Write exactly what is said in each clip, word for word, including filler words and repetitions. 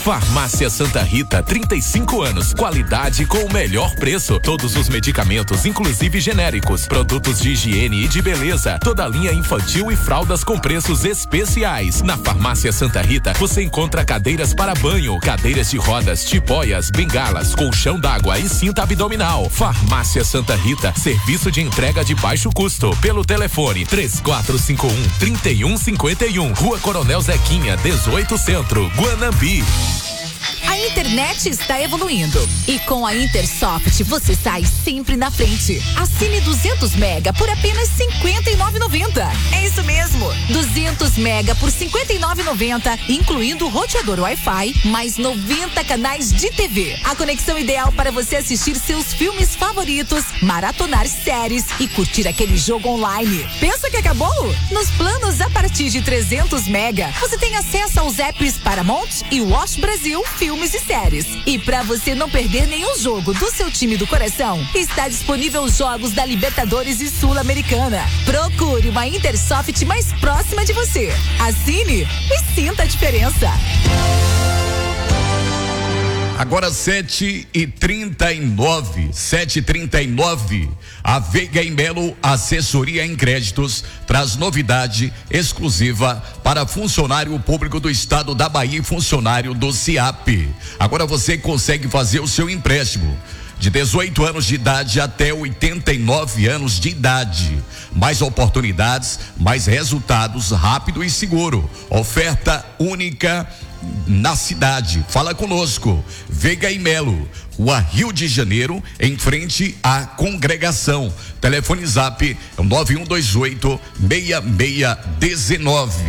Farmácia Santa Rita, trinta e cinco anos. Qualidade com o melhor preço. Todos os medicamentos, inclusive genéricos. Produtos de higiene e de beleza. Toda a linha infantil e fraldas com preços especiais. Na Farmácia Santa Rita, você encontra cadeiras para banho, cadeiras de rodas, tipóias, bengalas, colchão d'água e cinta abdominal. Farmácia Santa Rita, serviço de entrega de baixo custo. Pelo telefone três quatro cinco um, três um cinco um. Rua Coronel Zequinha, dezoito Centro, Guanambi. A internet está evoluindo e com a Intersoft você sai sempre na frente. Assine duzentos mega por apenas cinquenta e nove reais e noventa centavos. É isso mesmo, duzentos mega por cinquenta e nove reais e noventa centavos, incluindo roteador Wi-Fi, mais noventa canais de T V. A conexão ideal para você assistir seus filmes favoritos, maratonar séries e curtir aquele jogo online. Pensa que acabou? Nos planos a partir de trezentos mega, você tem acesso aos apps Paramount e Watch Brasil, filmes e séries. E para você não perder nenhum jogo do seu time do coração, está disponível os jogos da Libertadores e Sul-Americana. Procure uma Intersoft mais próxima de você. Assine e sinta a diferença. Agora sete e trinta e nove, sete e trinta e nove. A Veiga e Melo Assessoria em Créditos traz novidade exclusiva para funcionário público do estado da Bahia e funcionário do SIAP. Agora você consegue fazer o seu empréstimo de dezoito anos de idade até oitenta e nove anos de idade. Mais oportunidades, mais resultados, rápido e seguro. Oferta única na cidade. Fala conosco. Veiga e Melo, Rua Rio de Janeiro, em frente à congregação. Telefone Zap nove um dois oito, seis seis um nove.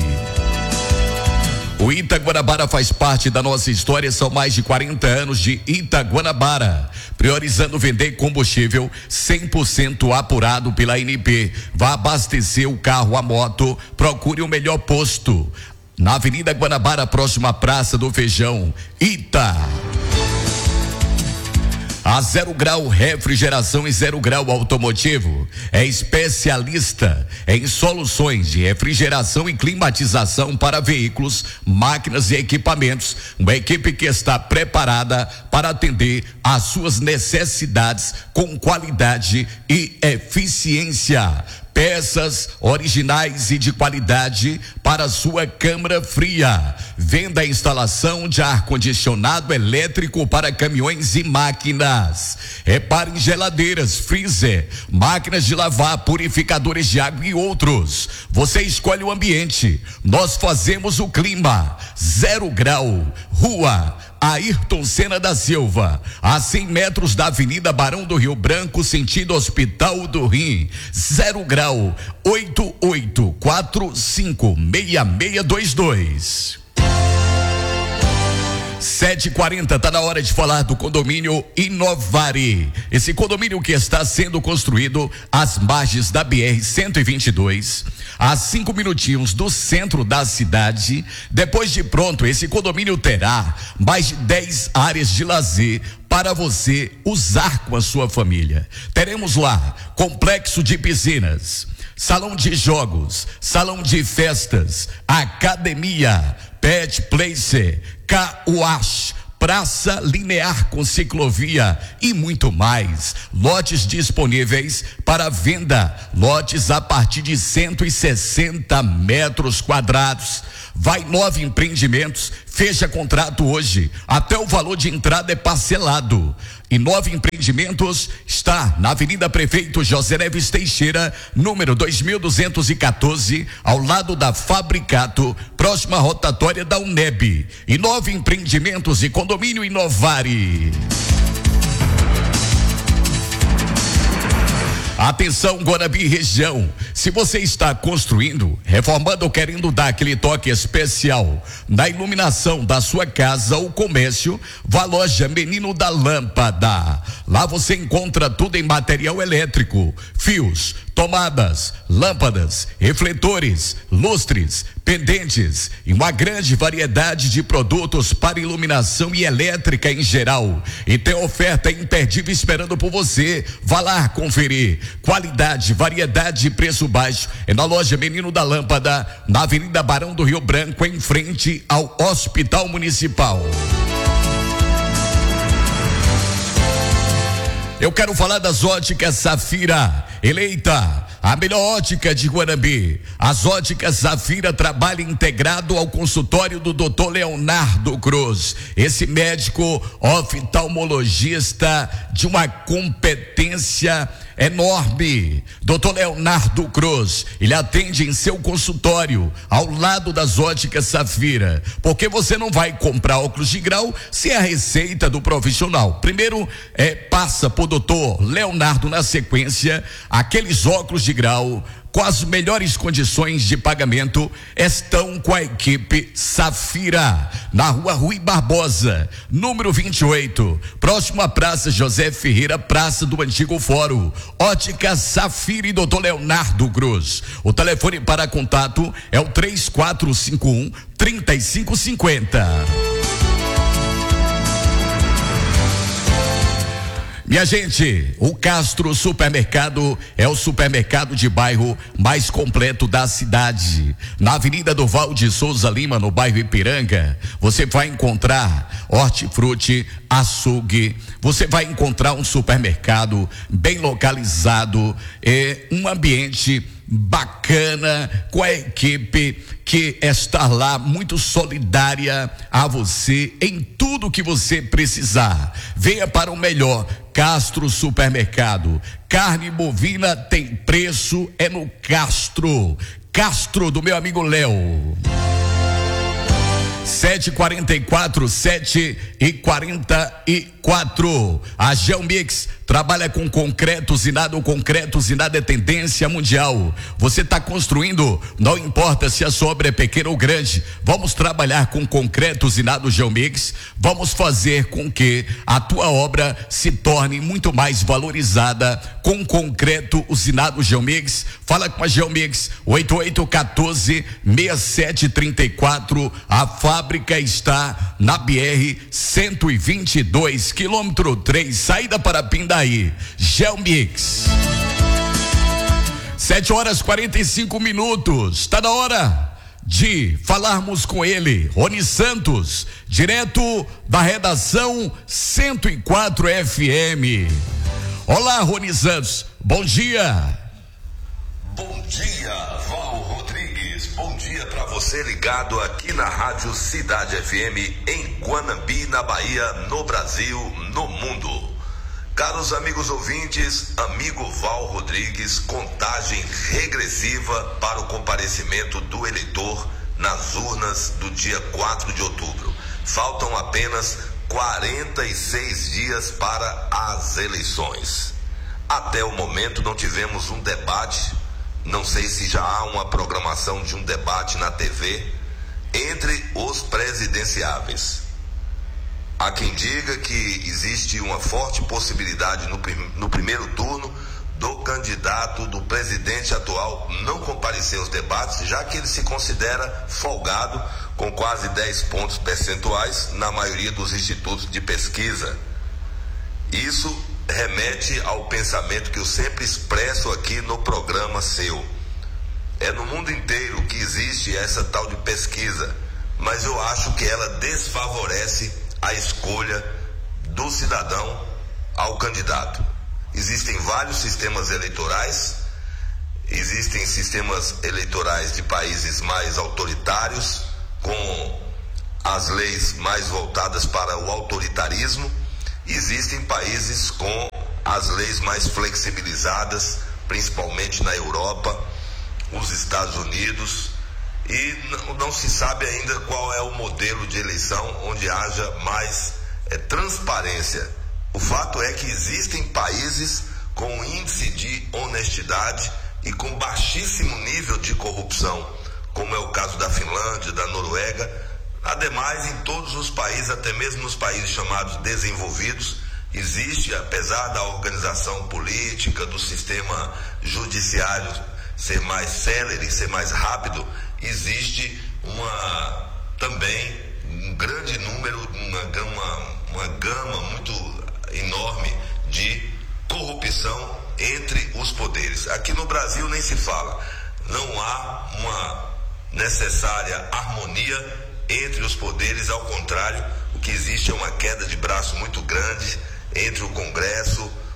O Itaguanabara faz parte da nossa história, são mais de quarenta anos de Itaguanabara, priorizando vender combustível cem por cento apurado pela A N P. Vá abastecer o carro, a moto, procure o melhor posto. Na Avenida Guanabara, próxima à Praça do Feijão, Ita. A Zero Grau Refrigeração e Zero Grau Automotivo é especialista em soluções de refrigeração e climatização para veículos, máquinas e equipamentos. Uma equipe que está preparada para atender às suas necessidades com qualidade e eficiência. Peças originais e de qualidade para sua câmara fria. Venda e instalação de ar-condicionado elétrico para caminhões e máquinas. Repare em geladeiras, freezer, máquinas de lavar, purificadores de água e outros. Você escolhe o ambiente. Nós fazemos o clima. Zero Grau, Rua Ayrton Senna da Silva, a cem metros da Avenida Barão do Rio Branco, sentido Hospital do Rim. Zero Grau, oito oito quatro cinco, seis seis dois dois. sete e quarenta, tá na hora de falar do condomínio Inovare. Esse condomínio que está sendo construído às margens da B R cento e vinte e dois, a cinco minutinhos do centro da cidade. Depois de pronto, esse condomínio terá mais de dez áreas de lazer para você usar com a sua família. Teremos lá complexo de piscinas, salão de jogos, salão de festas, academia, pet place, car wash, praça linear com ciclovia e muito mais. Lotes disponíveis para venda, lotes a partir de cento e sessenta metros quadrados. Vai nove empreendimentos, fecha contrato hoje, até o valor de entrada é parcelado. E nove empreendimentos está na Avenida Prefeito José Neves Teixeira, número dois mil duzentos e quatorze, ao lado da Fabricato, próxima rotatória da UNEB. E nove empreendimentos e condomínio Inovare. Atenção, Guanambi região, se você está construindo, reformando ou querendo dar aquele toque especial na iluminação da sua casa ou comércio, vá à loja Menino da Lâmpada. Lá você encontra tudo em material elétrico, fios, tomadas, lâmpadas, refletores, lustres, pendentes e uma grande variedade de produtos para iluminação e elétrica em geral. E tem oferta imperdível esperando por você. Vá lá conferir. Qualidade, variedade e preço baixo é na loja Menino da Lâmpada, na Avenida Barão do Rio Branco, em frente ao Hospital Municipal. Eu quero falar das óticas Safira, eleita a melhor ótica de Guanambi. As óticas Safira trabalham integrado ao consultório do doutor Leonardo Cruz. Esse médico oftalmologista de uma competência enorme. doutor Leonardo Cruz, ele atende em seu consultório, ao lado das óticas Safira, porque você não vai comprar óculos de grau sem a receita do profissional. Primeiro, é, passa por doutor Leonardo na sequência, aqueles óculos de grau com as melhores condições de pagamento estão com a equipe Safira, na rua Rui Barbosa, número vinte e oito, próximo à Praça José Ferreira, Praça do Antigo Fórum. Ótica Safira e doutor Leonardo Cruz. O telefone para contato é o três quatro cinco um, três cinco cinco zero. Minha gente, o Castro Supermercado é o supermercado de bairro mais completo da cidade. Na Avenida Durval de Souza Lima, no bairro Ipiranga, você vai encontrar hortifruti, açougue, você vai encontrar um supermercado bem localizado, é, um ambiente bacana, com a equipe que está lá muito solidária a você em tudo que você precisar. Venha para o melhor Castro Supermercado. Carne bovina tem preço, é no Castro. Castro do meu amigo Léo. sete quarenta e quatro, sete e quarenta e quatro. A Geomix trabalha com concreto usinado. Concreto usinado é tendência mundial. Você está construindo, não importa se a sua obra é pequena ou grande, vamos trabalhar com concreto usinado Geomix. Vamos fazer com que a tua obra se torne muito mais valorizada com concreto usinado Geomix. Fala com a Geomix, oito oito um quatro, seis sete três quatro. A fábrica está na B R cento e vinte e dois, quilômetro três, saída para Pindaí. Geomix. sete horas e quarenta e cinco minutos. Está na hora de falarmos com ele, Rony Santos, direto da redação cento e quatro F M. Olá, Rony Santos, bom dia. Bom dia, Val Rodrigues. Bom dia para você ligado aqui na Rádio Cidade F M em Guanambi, na Bahia, no Brasil, no mundo. Caros amigos ouvintes, amigo Val Rodrigues, contagem regressiva para o comparecimento do eleitor nas urnas do dia quatro de outubro. Faltam apenas quarenta e seis dias para as eleições. Até o momento não tivemos um debate, não sei se já há uma programação de um debate na T V entre os presidenciáveis. Há quem diga que existe uma forte possibilidade no, prim, no primeiro turno do candidato do presidente atual não comparecer aos debates, já que ele se considera folgado com quase dez pontos percentuais na maioria dos institutos de pesquisa. Isso remete ao pensamento que eu sempre expresso aqui no programa seu. É no mundo inteiro que existe essa tal de pesquisa, mas eu acho que ela desfavorece a escolha do cidadão ao candidato. Existem vários sistemas eleitorais, existem sistemas eleitorais de países mais autoritários, com as leis mais voltadas para o autoritarismo. Existem países com as leis mais flexibilizadas, principalmente na Europa, os Estados Unidos, e não, não se sabe ainda qual é o modelo de eleição onde haja mais é, transparência. O fato é que existem países com índice de honestidade e com baixíssimo nível de corrupção, como é o caso da Finlândia, da Noruega. Ademais, em todos os países, até mesmo nos países chamados desenvolvidos, existe, apesar da organização política, do sistema judiciário ser mais célere, ser mais rápido, existe uma, também um grande número, uma gama, uma gama muito enorme de corrupção entre os poderes. Aqui no Brasil nem se fala, não há uma necessária harmonia entre os poderes, ao contrário, o que existe é uma queda de braço muito grande entre o Congresso,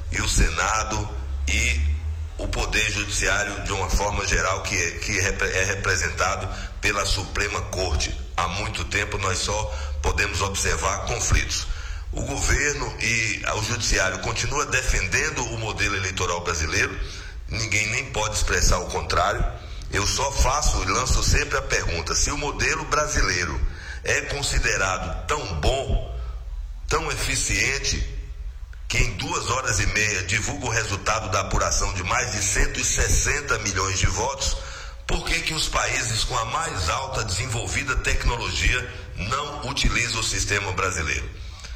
e o Senado e o Poder Judiciário de uma forma geral, que é, que é representado pela Suprema Corte. Há muito tempo nós só podemos observar conflitos. O governo e o Judiciário continuam defendendo o modelo eleitoral brasileiro, ninguém nem pode expressar o contrário. Eu só faço e lanço sempre a pergunta: se o modelo brasileiro é considerado tão bom, tão eficiente, que em duas horas e meia divulga o resultado da apuração de mais de cento e sessenta milhões de votos, por que que os países com a mais alta desenvolvida tecnologia não utilizam o sistema brasileiro?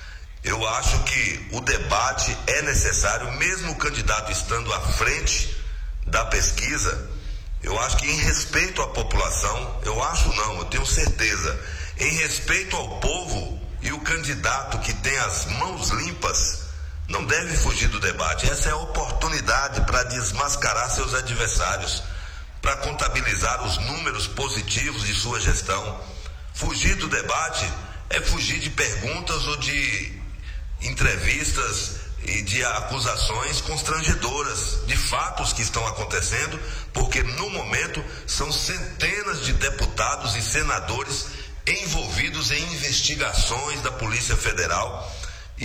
Eu acho que o debate é necessário, mesmo o candidato estando à frente da pesquisa. Eu acho que em respeito à população, eu acho não, eu tenho certeza, em respeito ao povo, e o candidato que tem as mãos limpas não deve fugir do debate. Essa é a oportunidade para desmascarar seus adversários, para contabilizar os números positivos de sua gestão. Fugir do debate é fugir de perguntas ou de entrevistas e de acusações constrangedoras de fatos que estão acontecendo, porque no momento são centenas de deputados e senadores envolvidos em investigações da Polícia Federal.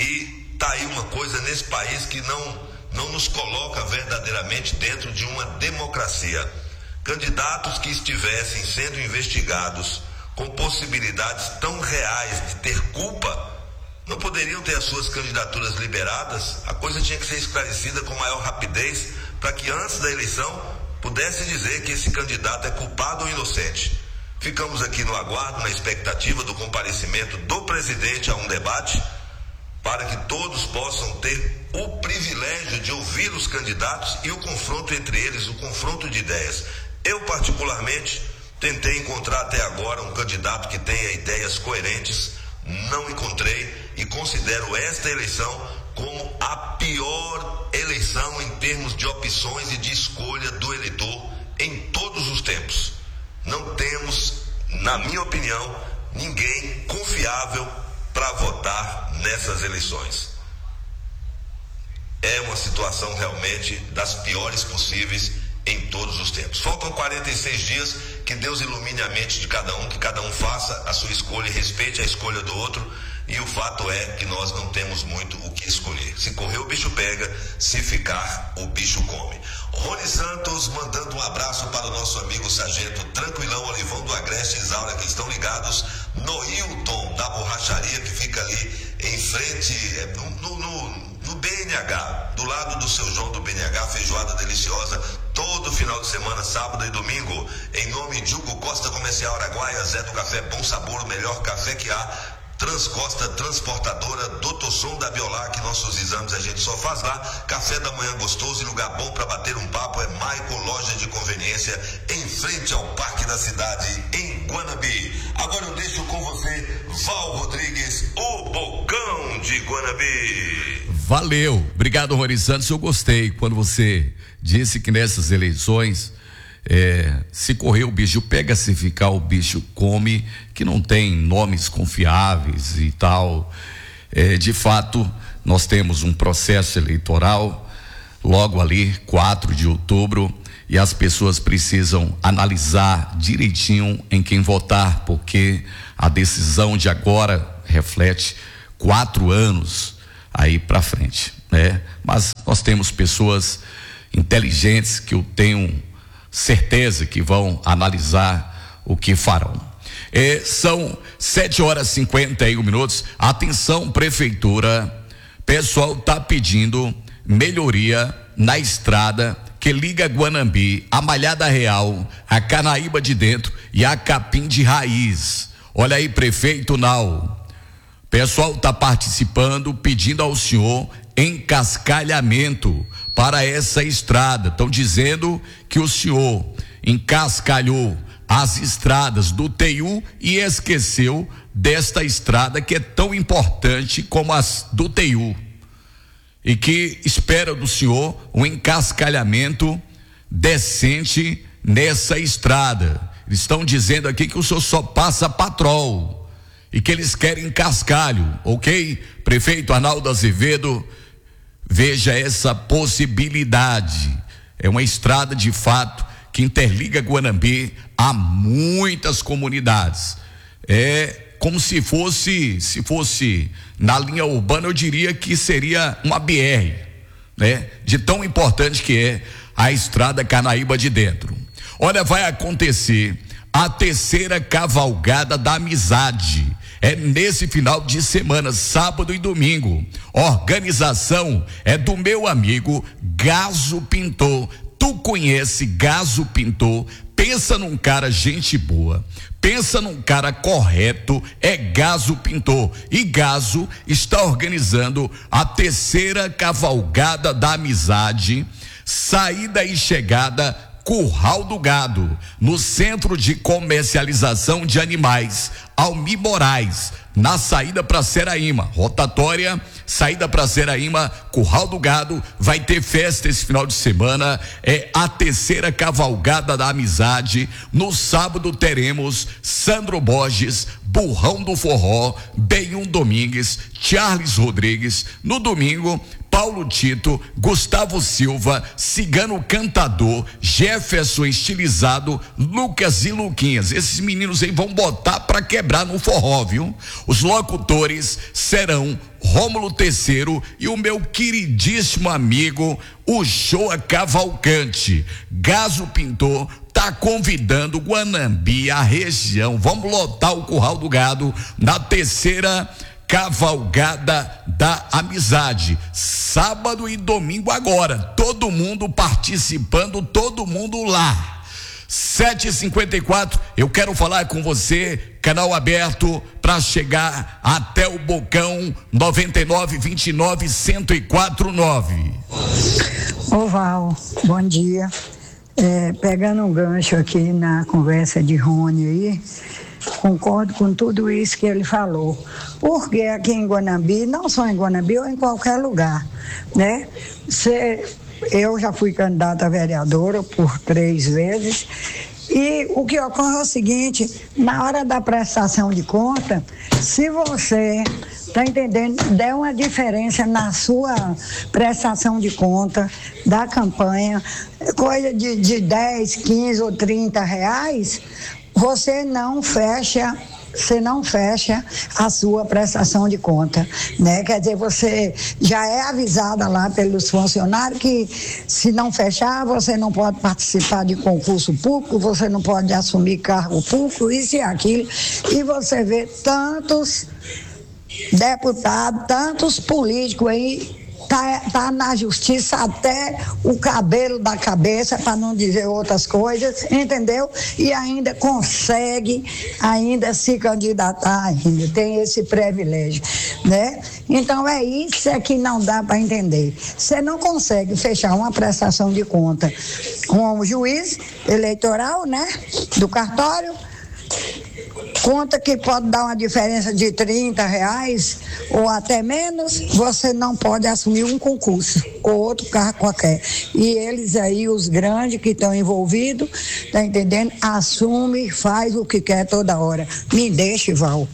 E está aí uma coisa nesse país que não, não nos coloca verdadeiramente dentro de uma democracia. Candidatos que estivessem sendo investigados com possibilidades tão reais de ter culpa, não poderiam ter as suas candidaturas liberadas? A coisa tinha que ser esclarecida com maior rapidez, para que antes da eleição pudesse dizer que esse candidato é culpado ou inocente. Ficamos aqui no aguardo, na expectativa do comparecimento do presidente a um debate, para que todos possam ter o privilégio de ouvir os candidatos e o confronto entre eles, o confronto de ideias. Eu, particularmente, tentei encontrar até agora um candidato que tenha ideias coerentes, não encontrei, e considero esta eleição como a pior eleição em termos de opções e de escolha do eleitor em todos os tempos. Não temos, na minha opinião, ninguém confiável para votar nessas eleições. É uma situação realmente das piores possíveis em todos os tempos. Faltam quarenta e seis dias, que Deus ilumine a mente de cada um, que cada um faça a sua escolha e respeite a escolha do outro, e o fato é que nós não temos muito o que escolher. Se correr o bicho pega, se ficar o bicho come. Rony Santos mandando um abraço para o nosso amigo Sargento Tranquilão, Olivão do Agreste e Isaura, que estão ligados no Hilton da borracharia, que fica ali em frente, no, no, no B N H, do lado do seu João do B N H, feijoada deliciosa, todo final de semana, sábado e domingo. Em nome de Hugo Costa Comercial Araguaia, Zé do Café Bom Sabor, o melhor café que há. Transcosta Transportadora, Doutor Som da Biolac, nossos exames a gente só faz lá. Café da manhã gostoso e lugar bom para bater um papo é Maico Loja de Conveniência, em frente ao Parque da Cidade, em Guanabi. Agora eu deixo com você, Val Rodrigues, o Bocão de Guanabi. Valeu, obrigado, Rony Santos. Eu gostei quando você disse que nessas eleições, É, se correr o bicho pega, se ficar o bicho come, que não tem nomes confiáveis e tal. É, de fato, nós temos um processo eleitoral logo ali, quatro de outubro, e as pessoas precisam analisar direitinho em quem votar, porque a decisão de agora reflete quatro anos aí para frente, né? Mas nós temos pessoas inteligentes que eu tenho certeza que vão analisar o que farão. É, são sete horas e cinquenta e um minutos. Atenção, prefeitura, pessoal tá pedindo melhoria na estrada que liga Guanambi, a Malhada Real, a Canaíba de Dentro e a Capim de Raiz. Olha aí, prefeito Nau, pessoal tá participando, pedindo ao senhor encascalhamento para essa estrada. Estão dizendo que o senhor encascalhou as estradas do T I U e esqueceu desta estrada que é tão importante como as do T I U, e que espera do senhor um encascalhamento decente nessa estrada. Eles estão dizendo aqui que o senhor só passa patrol e que eles querem cascalho, ok? Prefeito Arnaldo Azevedo, Veja essa possibilidade. É uma estrada de fato que interliga Guanambi a muitas comunidades. É como se fosse, se fosse na linha urbana, eu diria que seria uma B R, né? De tão importante que é a estrada Canaíba de Dentro. Olha, vai acontecer a terceira cavalgada da amizade. É nesse final de semana, sábado e domingo. Organização é do meu amigo Gaso Pintor. Tu conhece Gaso Pintor? Pensa num cara gente boa, pensa num cara correto, é Gaso Pintor. E Gaso está organizando a terceira cavalgada da amizade, saída e chegada Curral do Gado, no Centro de Comercialização de Animais, Almi Moraes, na saída para Seraíma, rotatória, saída para Seraíma, Curral do Gado. Vai ter festa esse final de semana, é a terceira cavalgada da amizade. No sábado teremos Sandro Borges, Burrão do Forró, Benhum Domingues, Charles Rodrigues. No domingo, Paulo Tito, Gustavo Silva, Cigano Cantador, Jefferson Estilizado, Lucas e Luquinhas. Esses meninos aí vão botar pra quebrar no forró, viu? Os locutores serão Rômulo Terceiro e o meu queridíssimo amigo, o Shoa Cavalcante. Gaso Pintor tá convidando Guanambi, a região. Vamos lotar o Curral do Gado na terceira cavalgada da amizade, sábado e domingo agora, todo mundo participando, todo mundo lá. sete e cinquenta e quatro, eu quero falar com você, canal aberto para chegar até o Bocão. Noventa e nove, vinte e nove, cento e quatro, nove. Ô Val, bom dia. É, pegando um gancho aqui na conversa de Rony aí, concordo com tudo isso que ele falou, porque aqui em Guanambi, não só em Guanambi ou em qualquer lugar, né? Cê, eu já fui candidata a vereadora por três vezes e o que ocorre é o seguinte: na hora da prestação de conta, se você tá entendendo, der uma diferença na sua prestação de conta da campanha, coisa de, de dez, quinze ou trinta reais, você não fecha, você não fecha a sua prestação de conta, né? Quer dizer, você já é avisada lá pelos funcionários que se não fechar, você não pode participar de concurso público, você não pode assumir cargo público, isso e aquilo, e você vê tantos deputados, tantos políticos aí, Tá, tá na justiça até o cabelo da cabeça, para não dizer outras coisas, entendeu? E ainda consegue ainda se candidatar, ainda tem esse privilégio, né? Então é isso é que não dá para entender. Você não consegue fechar uma prestação de conta com o juiz eleitoral, né? Do cartório, conta que pode dar uma diferença de trinta reais ou até menos, você não pode assumir um concurso ou outro carro qualquer. E eles aí, os grandes que estão envolvidos, tá entendendo? Assume, faz o que quer toda hora. Me deixe, Val.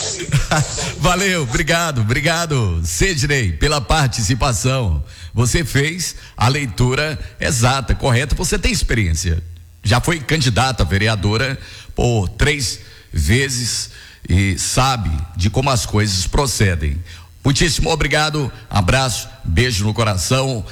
Valeu, obrigado, obrigado, Sidney, pela participação. Você fez a leitura exata, correta, você tem experiência. Já foi candidata a vereadora por três vezes e sabe de como as coisas procedem. Muitíssimo obrigado, abraço, beijo no coração.